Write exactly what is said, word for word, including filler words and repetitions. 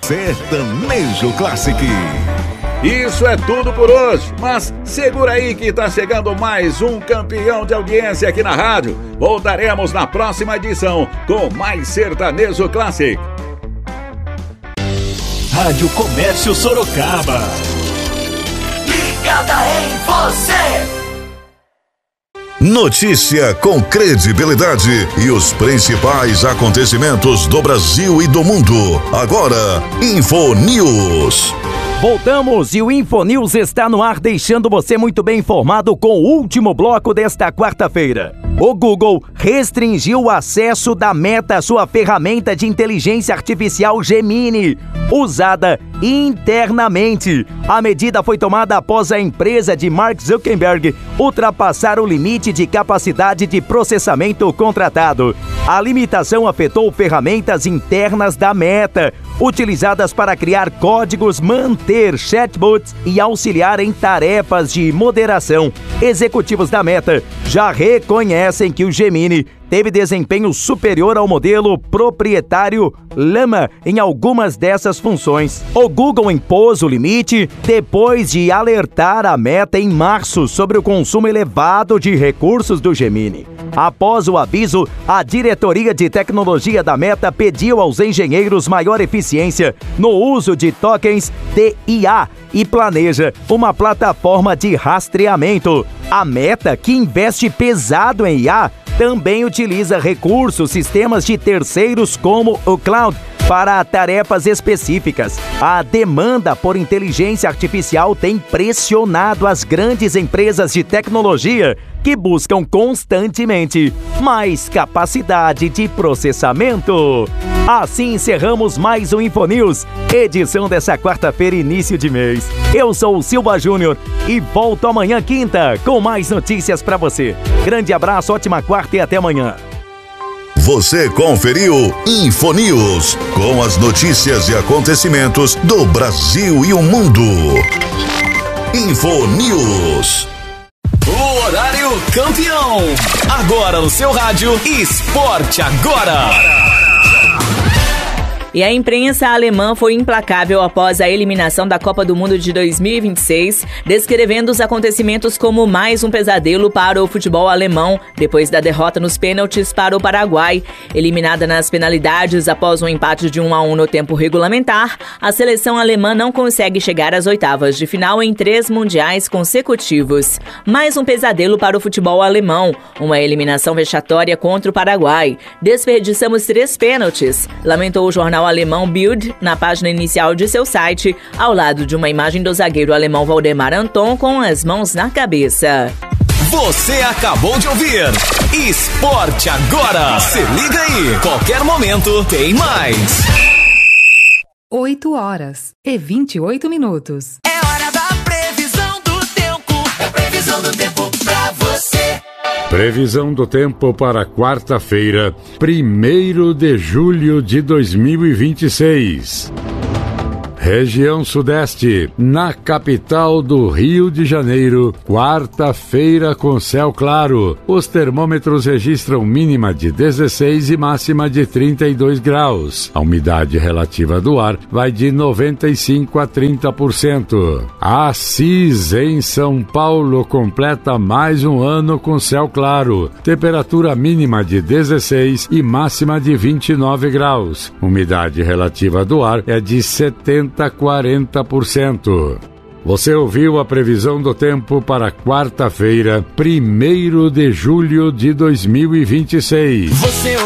Sertanejo Classic. Isso é tudo por hoje, mas segura aí que tá chegando mais um campeão de audiência aqui na rádio. Voltaremos na próxima edição com mais Sertanejo Classic. Rádio Comércio Sorocaba. Ligada em você. Notícia com credibilidade e os principais acontecimentos do Brasil e do mundo. Agora, Info News. Voltamos e o Infonews está no ar, deixando você muito bem informado com o último bloco desta quarta-feira. O Google restringiu o acesso da Meta à sua ferramenta de inteligência artificial Gemini, usada internamente. A medida foi tomada após a empresa de Mark Zuckerberg ultrapassar o limite de capacidade de processamento contratado. A limitação afetou ferramentas internas da Meta, utilizadas para criar códigos, manter chatbots e auxiliar em tarefas de moderação. Executivos da Meta já reconhecem que o Gemini teve desempenho superior ao modelo proprietário Llama em algumas dessas funções. O Google impôs o limite depois de alertar a Meta em março sobre o consumo elevado de recursos do Gemini. Após o aviso, a diretoria de tecnologia da Meta pediu aos engenheiros maior eficiência no uso de tokens de I A e planeja uma plataforma de rastreamento. A Meta, que investe pesado em I A, também utiliza recursos, sistemas de terceiros como o cloud para tarefas específicas. A demanda por inteligência artificial tem pressionado as grandes empresas de tecnologia que buscam constantemente mais capacidade de processamento. Assim encerramos mais um Infonews, edição dessa quarta-feira, início de mês. Eu sou o Silva Júnior e volto amanhã quinta com mais notícias para você. Grande abraço, ótima quarta e até amanhã. Você conferiu Infonews, com as notícias e acontecimentos do Brasil e o mundo. Infonews. O horário campeão. Agora no seu rádio, Esporte Agora. E a imprensa alemã foi implacável após a eliminação da Copa do Mundo de dois mil e vinte e seis, descrevendo os acontecimentos como mais um pesadelo para o futebol alemão, depois da derrota nos pênaltis para o Paraguai. Eliminada nas penalidades após um empate de um a um no tempo regulamentar, a seleção alemã não consegue chegar às oitavas de final em três mundiais consecutivos. Mais um pesadelo para o futebol alemão, uma eliminação vexatória contra o Paraguai. Desperdiçamos três pênaltis, lamentou o jornal alemão Bild na página inicial de seu site, ao lado de uma imagem do zagueiro alemão Waldemar Anton com as mãos na cabeça. Você acabou de ouvir Esporte Agora. Se liga aí, qualquer momento tem mais. oito horas e vinte e oito minutos. É hora da previsão do tempo. É previsão do tempo pra você. Previsão do tempo para quarta-feira, primeiro de julho de dois mil e vinte e seis. Região Sudeste, na capital do Rio de Janeiro, quarta-feira com céu claro. Os termômetros registram mínima de dezesseis e máxima de trinta e dois graus. A umidade relativa do ar vai de noventa e cinco a trinta por cento. Assis, em São Paulo, completa mais um ano com céu claro. Temperatura mínima de dezesseis e máxima de vinte e nove graus. Umidade relativa do ar é de setenta a quarenta por cento. Você ouviu a previsão do tempo para quarta-feira, primeiro de julho de dois mil e vinte e seis. Você